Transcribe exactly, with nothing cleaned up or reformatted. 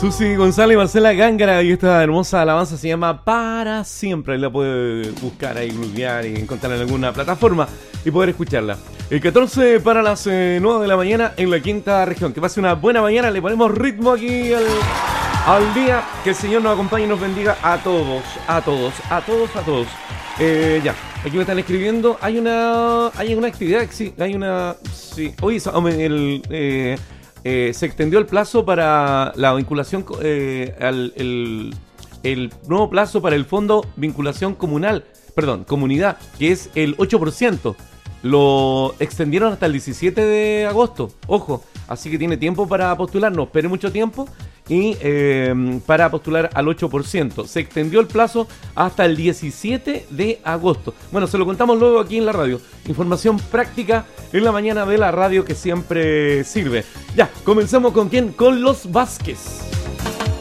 Susi González y Marcela Gángara, y esta hermosa alabanza se llama Para Siempre. La puede buscar ahí, googlear y encontrar en alguna plataforma y poder escucharla. El catorce para las eh, nueve de la mañana en la quinta región. Que pase una buena mañana, le ponemos ritmo aquí al, al día. Que el Señor nos acompañe y nos bendiga a todos, a todos, a todos, a todos. Eh, ya, aquí me están escribiendo. Hay una hay una actividad, sí, hay una... Sí, hoy el... Eh, Eh, se extendió el plazo para la vinculación, eh, al, el, el nuevo plazo para el fondo vinculación comunal, perdón, comunidad, que es el ocho por ciento. Lo extendieron hasta el diecisiete de agosto, ojo, así que tiene tiempo para postular, no espere mucho tiempo, y eh, para postular al ocho por ciento. Se extendió el plazo hasta el diecisiete de agosto. Bueno, se lo contamos luego aquí en la radio. Información práctica en la mañana de la radio que siempre sirve. Ya, comenzamos con quién, con los Vázquez.